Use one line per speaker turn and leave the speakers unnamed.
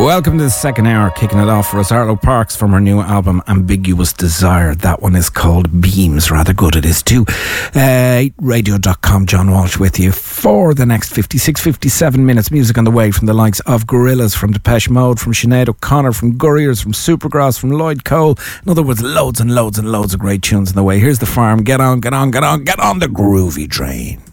Welcome to the second hour. Kicking it off for us, Arlo Parks from her new album Ambiguous Desire. That one is called Beams. Rather good it is too. Radio.com, John Walsh with you for the next 56, 57 minutes. Music on the way from the likes of Gorillaz, from Depeche Mode, from Sinead O'Connor, from Gurriers, from Supergrass, from Lloyd Cole. In other words, loads and loads and loads of great tunes on the way. Here's The Farm. Get on the groovy train.